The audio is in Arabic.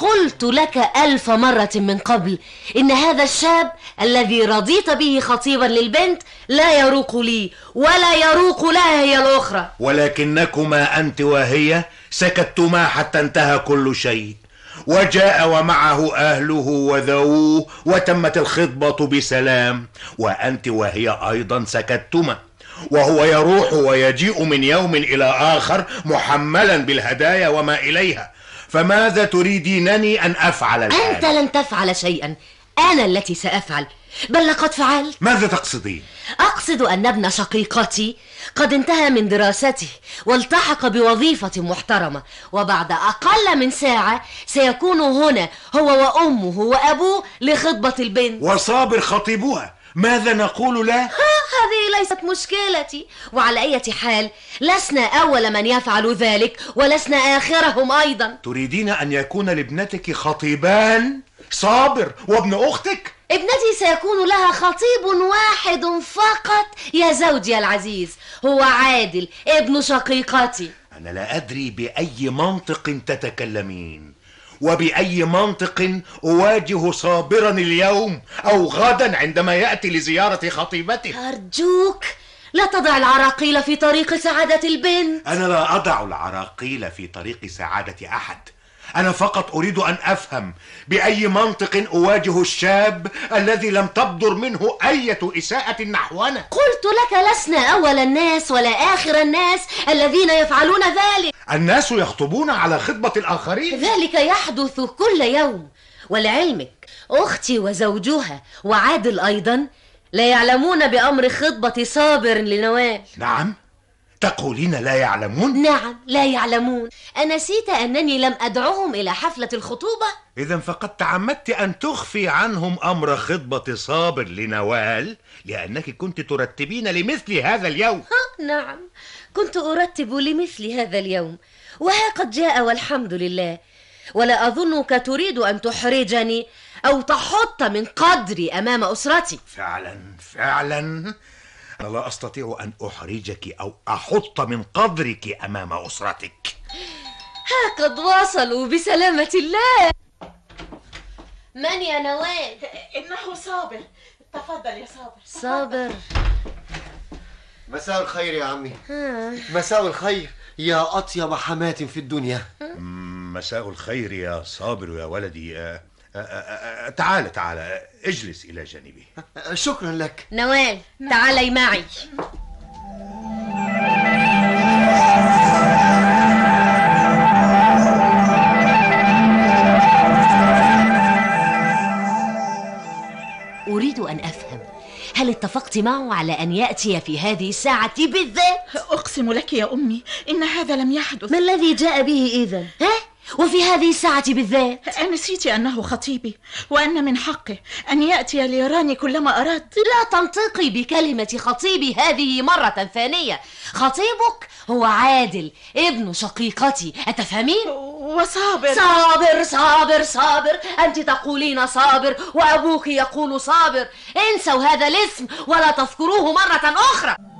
قلت لك 1000 مرة من قبل إن هذا الشاب الذي رضيت به خطيبا للبنت لا يروق لي ولا يروق لها هي الأخرى. ولكنكما أنت وهي سكتتما حتى انتهى كل شيء، وجاء ومعه أهله وذووه وتمت الخطبة بسلام، وأنت وهي أيضا سكتتما، وهو يروح ويجيء من يوم إلى آخر محملا بالهدايا وما إليها. فماذا تريدينني أن أفعل الآن؟ أنت لن تفعل شيئا، أنا التي سأفعل، بل لقد فعلت. ماذا تقصدين؟ أقصد أن ابن شقيقتي قد انتهى من دراسته والتحق بوظيفة محترمة، وبعد أقل من ساعة سيكون هنا هو وأمه وأبوه لخطبة البنت. وصابر خطيبها، ماذا نقول له؟ هذه ليست مشكلتي، وعلى أي حال لسنا أول من يفعل ذلك ولسنا آخرهم أيضا. تريدين أن يكون لابنتك خطيبان؟ صابر وابن أختك؟ ابنتي سيكون لها خطيب واحد فقط يا زوجي العزيز، هو عادل ابن شقيقتي. أنا لا أدري بأي منطق تتكلمين، وبأي منطق أواجه صابرا اليوم أو غدا عندما يأتي لزيارة خطيبته. أرجوك لا تضع العراقيل في طريق سعادة البنت. أنا لا أضع العراقيل في طريق سعادة أحد، أنا فقط أريد أن أفهم بأي منطق أواجه الشاب الذي لم تبدر منه أي إساءة نحونا. قلت لك لسنا أول الناس ولا آخر الناس الذين يفعلون ذلك. الناس يخطبون على خطبة الآخرين، ذلك يحدث كل يوم. ولعلمك أختي وزوجها وعادل أيضا لا يعلمون بأمر خطبة صابر لنوال. نعم، تقولين لا يعلمون؟ نعم لا يعلمون. أنسيت أنني لم أدعوهم إلى حفلة الخطوبة؟ إذن فقد تعمدت أن تخفي عنهم أمر خطبة صابر لنوال لأنك كنت ترتبين لمثل هذا اليوم. نعم، كنت أرتب لمثل هذا اليوم، وها قد جاء والحمد لله. ولا أظنك تريد أن تحرجني أو تحط من قدري أمام أسرتي. فعلا أنا لا أستطيع أن أحرجك أو أحط من قدرك أمام أسرتك. ها قد وصلوا بسلامة الله. من يا نوال؟ إنه صابر. تفضل يا صابر. صابر. مساء الخير يا عمي. مساء الخير يا أطيب حماة في الدنيا. مساء الخير يا صابر يا ولدي. تعال اجلس إلى جانبي. شكرا لك. نوال تعالي معي. أريد أن أفهم، هل اتفقت معه على أن يأتي في هذه الساعة بالذات؟ أقسم لك يا أمي إن هذا لم يحدث. ما الذي جاء به إذن؟ وفي هذه الساعة بالذات؟ أنسيت أنه خطيبي وأن من حقه أن يأتي ليراني كلما أراد. لا تنطقي بكلمة خطيبي هذه مرة ثانية. خطيبك هو عادل ابن شقيقتي، أتفهمين؟ وصابر. صابر أنت تقولين صابر وأبوك يقول صابر. انسوا هذا الاسم ولا تذكروه مرة أخرى.